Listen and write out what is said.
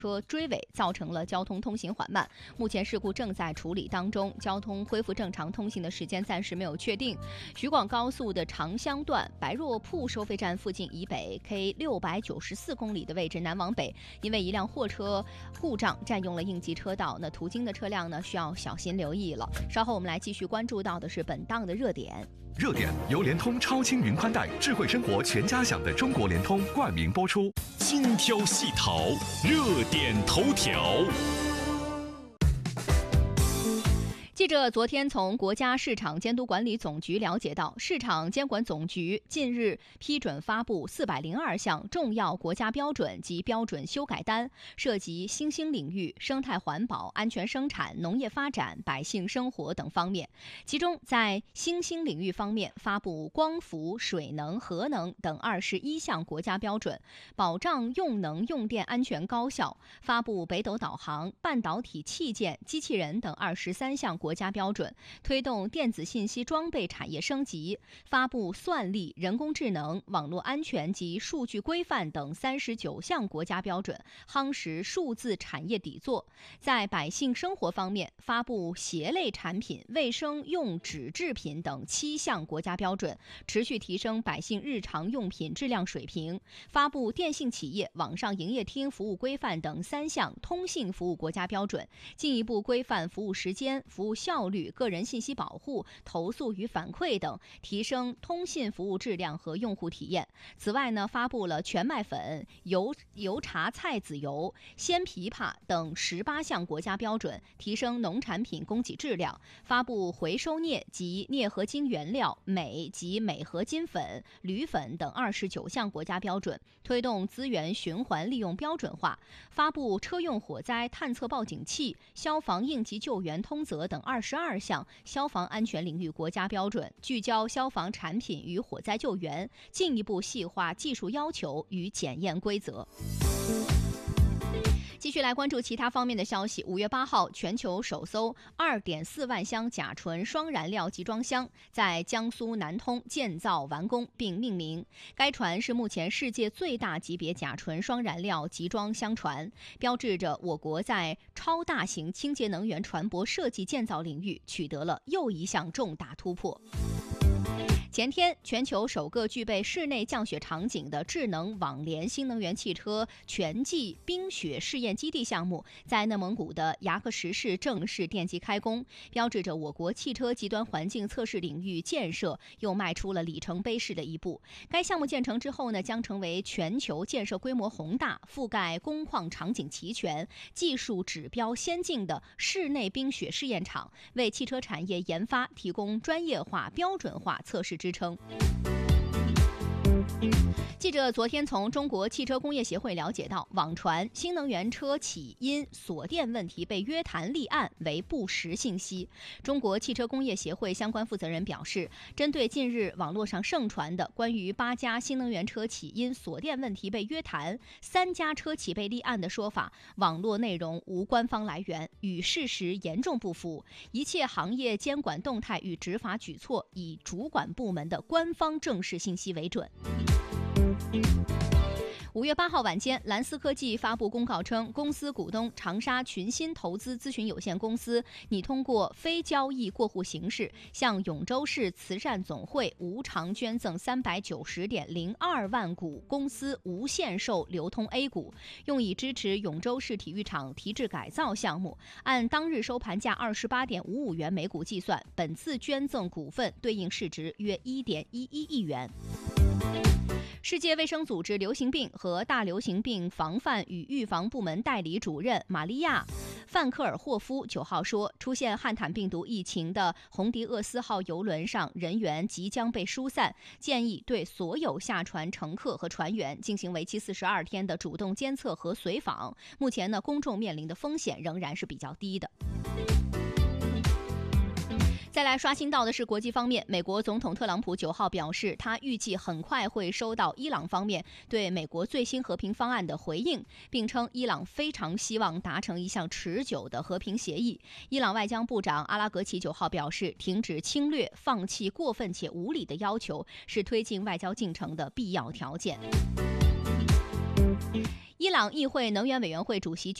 车追尾，造成了交通通行缓慢。目前事故正在处理当中，交通恢复正常通行的时间暂时没有确定。徐广高速的长乡段白若铺收费站附近以北 K694公里的位置南往北，因为一辆货车故障占用了应急车道，那途经的车辆呢需要小心留意了。稍后我们来继续关注到的是本档的热点。 热点由联通超轻云宽带智慧生活全家享的中国联通冠名播出。 精挑细淘，热点头条。 记者昨天从国家市场监督管理总局了解到，市场监管总局近日批准发布402项重要国家标准及标准修改单，涉及新兴领域、生态环保、安全生产、农业发展、百姓生活等方面。其中在新兴领域方面，发布光伏、水能、核能等21项国家标准，保障用能用电安全高效；发布北斗导航、半导体器件、机器人等23项国家标准，推动电子信息装备产业升级；发布算力、人工智能、网络安全及数据规范等39项国家标准，夯实数字产业底座。在百姓生活方面，发布鞋类产品、卫生用纸制品等7项国家标准，持续提升百姓日常用品质量水平；发布电信企业网上营业厅服务规范等3项通信服务国家标准，进一步规范服务时间、服务效率、个人信息保护、投诉与反馈等，提升通信服务质量和用户体验。此外呢，发布了全麦粉、油茶菜籽油、鲜枇杷等18项国家标准，提升农产品供给质量；发布回收镍及镍合金原料、镁及镁合金粉、铝粉等29项国家标准，推动资源循环利用标准化；发布车用火灾探测报警器、消防应急救援通则等22项消防安全领域国家标准，聚焦消防产品与火灾救援，进一步细化技术要求与检验规则。继续来关注其他方面的消息。5月8号，全球首艘2.4万箱甲醇双燃料集装箱在江苏南通建造完工并命名。该船是目前世界最大级别甲醇双燃料集装箱船，标志着我国在超大型清洁能源船舶设计建造领域取得了又一项重大突破。前天，全球首个具备室内降雪场景的智能网联新能源汽车全季冰雪试验基地项目在内蒙古的牙克石市正式奠基开工，标志着我国汽车极端环境测试领域建设又迈出了里程碑式的一步。该项目建成之后呢，将成为全球建设规模宏大、覆盖工况场景齐全、技术指标先进的室内冰雪试验场，为汽车产业研发提供专业化、标准化测试支撑。记者昨天从中国汽车工业协会了解到，网传新能源车企因锁电问题被约谈立案为不实信息。中国汽车工业协会相关负责人表示，针对近日网络上盛传的关于8家新能源车企因锁电问题被约谈，3家车企被立案的说法，网络内容无官方来源，与事实严重不符，一切行业监管动态与执法举措以主管部门的官方正式信息为准。5月8号晚间，蓝思科技发布公告称，公司股东长沙群新投资咨询有限公司拟通过非交易过户形式，向永州市慈善总会无偿捐赠390.02万股公司无限售流通 A 股，用以支持永州市体育场提质改造项目。按当日收盘价28.55元每股计算，本次捐赠股份对应市值约1.11亿元。世界卫生组织流行病和大流行病防范与预防部门代理主任玛利亚·范克尔霍夫9号说，出现汉坦病毒疫情的红迪厄斯号邮轮上人员即将被疏散，建议对所有下船乘客和船员进行为期42天的主动监测和随访。目前呢，公众面临的风险仍然是比较低的。再来刷新到的是国际方面，美国总统特朗普9号表示，他预计很快会收到伊朗方面对美国最新和平方案的回应，并称伊朗非常希望达成一项持久的和平协议。伊朗外交部长阿拉格齐9号表示，停止侵略、放弃过分且无理的要求是推进外交进程的必要条件。 伊朗议会能源委员会主席